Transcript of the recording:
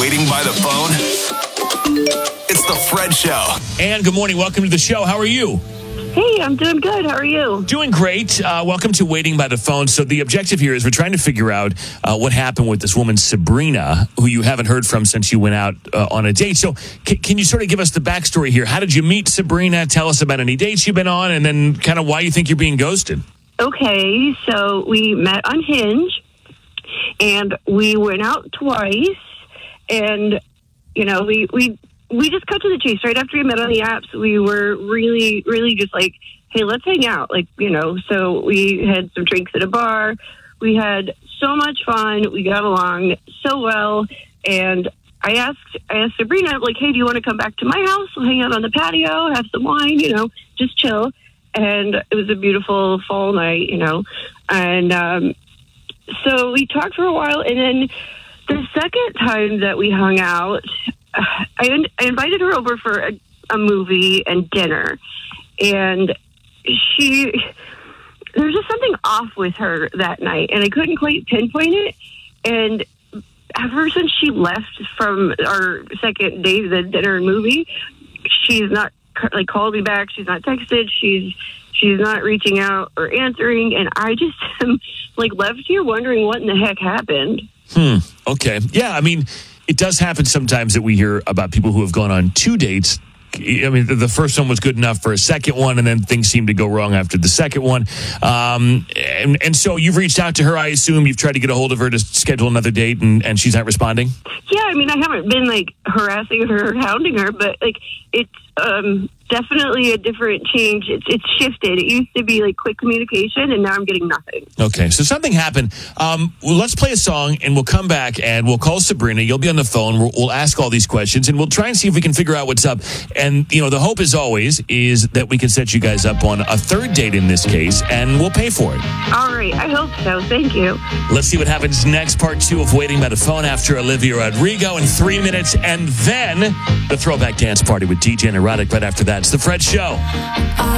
waiting by the phone? It's the Fred Show. And good morning. Welcome to the show. How are you? Hey, I'm doing good. How are you? Doing great. Welcome to Waiting by the Phone. So the objective here is we're trying to figure out what happened with this woman, Sabrina, who you haven't heard from since you went out on a date. So can you sort of give us the backstory here? How did you meet Sabrina? Tell us about any dates you've been on and then kind of why you think you're being ghosted. Okay, so we met on Hinge, and we went out twice, and, you know, we just cut to the chase. Right after we met on the apps, we were really, really just like, hey, let's hang out. Like, you know, so we had some drinks at a bar. We had so much fun. We got along so well, and I asked Sabrina, like, hey, do you want to come back to my house? We'll hang out on the patio, have some wine, you know, just chill. And it was a beautiful fall night, you know. And so we talked for a while. And then the second time that we hung out, I invited her over for a movie and dinner. And there was just something off with her that night. And I couldn't quite pinpoint it. And ever since she left from our second date, the dinner and movie, she's not like called me back. She's not texted. She's not reaching out or answering. And I just am like left here wondering what in the heck happened. Okay. Yeah. I mean, it does happen sometimes that we hear about people who have gone on two dates. I mean, the first one was good enough for a second one, and then things seem to go wrong after the second one. And so you've reached out to her, I assume. You've tried to get a hold of her to schedule another date, and she's not responding? Yeah, I mean, I haven't been, like, harassing her or hounding her, but, like, it's definitely a different change. It's shifted. It used to be, like, quick communication, and now I'm getting nothing. Okay, so something happened. Well, let's play a song, and we'll come back, and we'll call Sabrina. You'll be on the phone. We'll ask all these questions, and we'll try and see if we can figure out what's up. And, you know, the hope, as always, is that we can set you guys up on a third date in this case, and we'll pay for it. All right, I hope so. Thank you. Let's see what happens next. Part 2 of Waiting by the Phone after Olivia Rodrigo in 3 minutes, and then the Throwback Dance Party with DJ and Erotic right after that. It's The Fred Show.